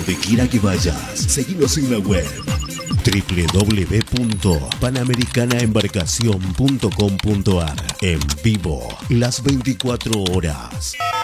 donde quiera que vayas. Seguinos en la web www.panamericanaembarcacion.com.ar. En vivo las 24 horas.